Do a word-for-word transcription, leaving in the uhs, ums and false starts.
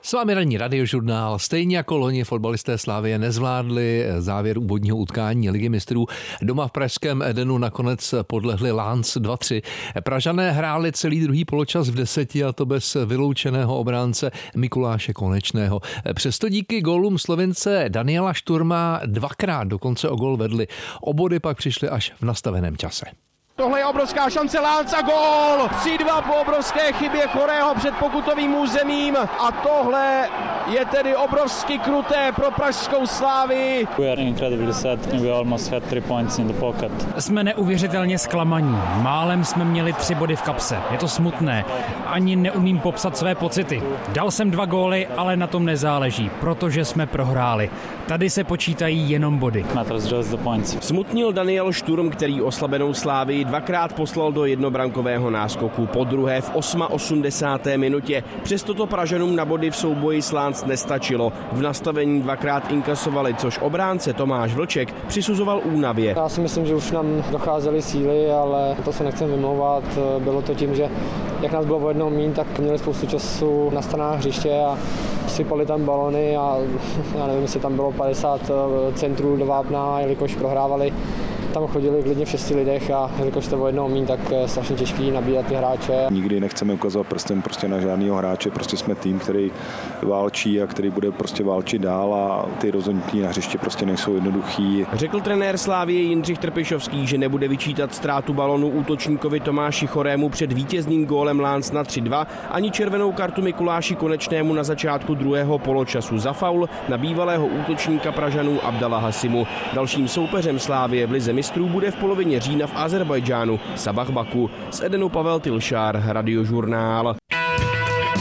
S vámi ranní radiožurnál. Stejně jako loni fotbalisté Slavie nezvládli závěr úvodního utkání Ligy mistrů. Doma v pražském Edenu nakonec podlehli Lans dva tři. Pražané hráli celý druhý poločas v deseti, a to bez vyloučeného obránce Mikuláše Konečného. Přesto díky gólům Slovince Daniela Šturma dvakrát dokonce o gól vedli. O body pak přišli až v nastaveném čase. Tohle je obrovská šance Lánca, gól! tři dva po obrovské chybě Chorého před pokutovým územím a tohle je tedy obrovsky kruté pro pražskou Slavii. We are incredibly sad. We almost had three points in the pocket. Jsme neuvěřitelně zklamaní. Málem jsme měli tři body v kapse. Je to smutné. Ani neumím popsat své pocity. Dal jsem dva góly, ale na tom nezáleží, protože jsme prohráli. Tady se počítají jenom body. Matters just the points. Smutnil Daniel Šturm, který oslabenou Slavii dvakrát poslal do jednobrankového náskoku, po druhé v osmadesáté osmé minutě. Přesto to Pražanům na body v souboji s Lans nestačilo. V nastavení dvakrát inkasovali, což obránce Tomáš Vlček přisuzoval únavě. Já si myslím, že už nám docházely síly, ale to se nechcem vymlouvat. Bylo to tím, že jak nás bylo o jednoho míň, tak měli spoustu času na stranách hřiště a sypali tam balony a já nevím, jestli tam bylo padesát centrů do vápna, jelikož prohrávali. Tam chodili klidně v šesti lidech a jelikož to o jednoho míň, tak je strašně těžký nabírat ty hráče. Nikdy nechceme ukazovat prstem prostě na žádného hráče, prostě jsme tým, který válčí a který bude prostě válčit dál a ty rozhodnutí na hřiště prostě nejsou jednoduchý. Řekl trenér Slavie Jindřich Trpišovský, že nebude vyčítat ztrátu balonu útočníkovi Tomáši Chorému před vítězným gólem Lans na tři dva, ani červenou kartu Mikuláši Konečnému na začátku druhého poločasu za faul na bývalého útočníka Pražanů Abdala Hasimu. Dalším soupeřem Slavie v lize mistrů bude v polovině října v Azerbajdžánu Sabah Baku. Z Edenu Pavel Tilšár, Radiožurnál.